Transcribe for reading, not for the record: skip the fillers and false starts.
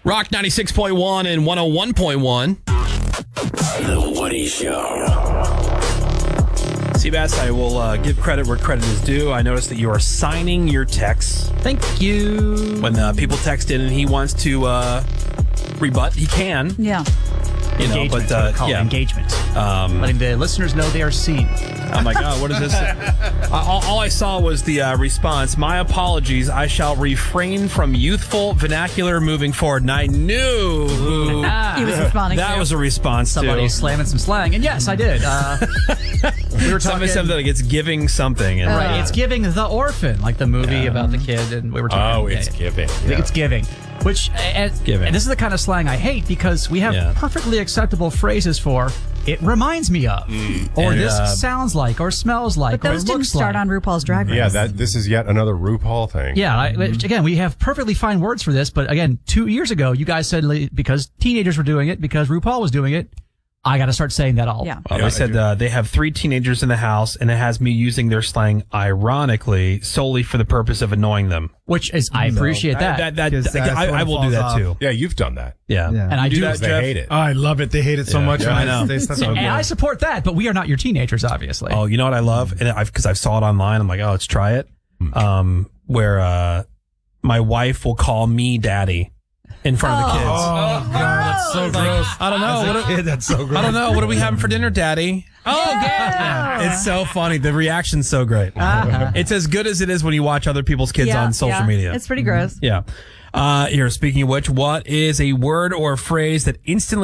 Rock 96.1 and 101.1. The Woody Show. Seabass, I will give credit where credit is due. I noticed that you are signing your texts. Thank you. When people text in and he wants to rebut, he can. Yeah. You know, Engagement, but yeah. Engagement. Letting the listeners know they are seen. Oh my God, what is this? All I saw was the response. My apologies. I shall refrain from youthful vernacular moving forward. And I knew He was responding that to. was a response Somebody to slamming some slang. And yes, I did. We were talking something like it's giving something. And, right, it's giving The Orphan, like the movie about the kid, and we were talking. Oh, it's giving. Yeah. It's giving. Which, and this is the kind of slang I hate because we have perfectly acceptable phrases for it reminds me of, or and, this sounds like, or smells like, But those or didn't looks start like. on RuPaul's Drag Race. Yeah, this is yet another RuPaul thing. Yeah, again, we have perfectly fine words for this, but again, 2 years ago, you guys said because teenagers were doing it, because RuPaul was doing it, I got to start saying that all. Yeah. Well, they said they have 3 teenagers in the house, and it has me using their slang ironically solely for the purpose of annoying them. Which is, I appreciate that. I will do that too. Yeah, you've done that. Yeah. And I do that, They Jeff? hate it. Oh, I love it. They hate it so much. Yeah, I know. They so and good. I support that, but we are not your teenagers, obviously. Oh, you know what I love? And because I've saw it online, I'm like, oh, let's try it. Where my wife will call me daddy in front of the kids. Oh, God, that's so gross. I don't know. As a kid, that's so gross. I don't know. What are we having for dinner, Daddy? Oh, yeah. It's so funny. The reaction's so great. It's as good as it is when you watch other people's kids on social media. It's pretty gross. Yeah. Here, speaking of which, what is a word or a phrase that instantly